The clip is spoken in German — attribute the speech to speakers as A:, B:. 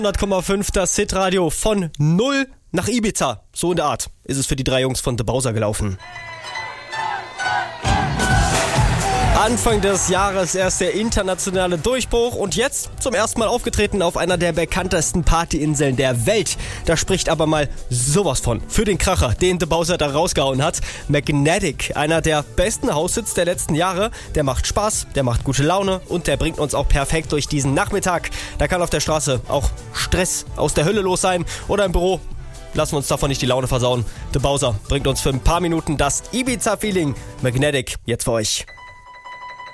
A: 100,5 das Hitradio von 0 nach Ibiza. So in der Art ist es für die 3 Jungs von The Bowser gelaufen. Anfang des Jahres erst der internationale Durchbruch und jetzt zum ersten Mal aufgetreten auf einer der bekanntesten Partyinseln der Welt. Da spricht aber mal sowas von für den Kracher, den The Bowser da rausgehauen hat. Magnetic, einer der besten Haushits der letzten Jahre. Der macht Spaß, der macht gute Laune und der bringt uns auch perfekt durch diesen Nachmittag. Da kann auf der Straße auch Stress aus der Hölle los sein oder im Büro. Lassen wir uns davon nicht die Laune versauen. The Bowser bringt uns für ein paar Minuten das Ibiza-Feeling. Magnetic, jetzt für euch.